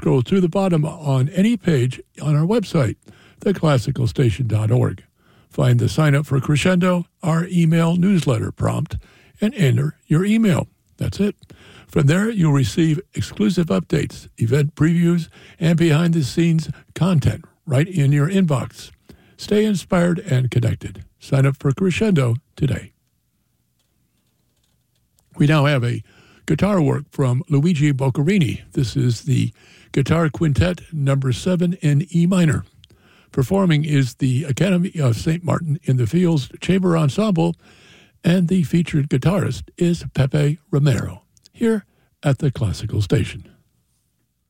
Scroll to the bottom on any page on our website, theclassicalstation.org. Find the Sign Up for Crescendo, our email newsletter prompt, and enter your email. That's it. From there, you'll receive exclusive updates, event previews, and behind-the-scenes content right in your inbox. Stay inspired and connected. Sign up for Crescendo today. We now have a guitar work from Luigi Boccherini. This is the Guitar Quintet number 7 in E minor. Performing is the Academy of St. Martin in the Fields Chamber Ensemble, and the featured guitarist is Pepe Romero, here at the Classical Station.